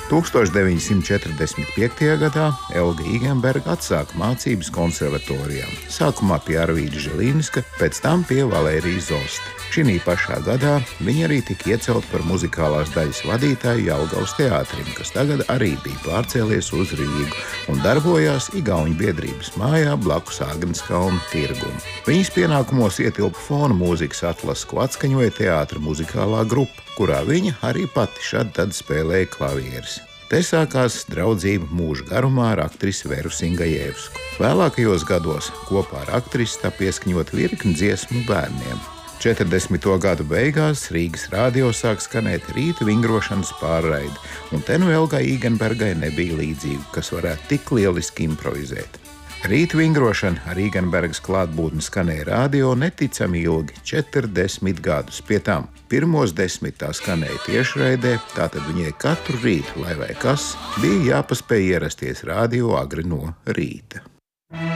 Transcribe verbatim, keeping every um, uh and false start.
tūkstoš deviņsimt četrdesmit piektajā gadā Elga Īgenberga atsāka mācības konservatorijā. Sākumā pie Arvīda Žilīnska, pēc tam pie Valērijas Zosta. Šī pašā gadā viņa arī tika iecelt par muzikālās daļas vadītāju Jelgavas teātrim, kas tagad arī bija pārcēlies uz Rīgu un darbojās Igauņu biedrības mājā blakus Āgenskalna tirgum. Viņas pienākumos ietilpa fona mūzikas atlase, ko atskaņoja teātra muzikālā grupa, kurā viņa arī pati šad tad spēlēja klavieres. Te sākās draudzība mūža garumā ar aktrisi Veru Singajevsku. Vēlākajos gados kopā ar aktrisi tā pieskaņot virkni dziesmu bērniem. četrdesmito gadu beigās Rīgas radio sāk skanēt rīta vingrošanas pārraide, un te nu Elgai Īgenbergai nebija līdzīga, kas varētu tik lieliski improvizēt. Rīta vingrošana ar Īgenbergas klātbūtni skanēja radio neticami ilgi – četrdesmit gadus. Pie tam pirmos desmit tā skanēja tiešraidē, tātad viņai katru rītu, lai vai kas, bija jāpaspēj ierasties radio agri no rīta.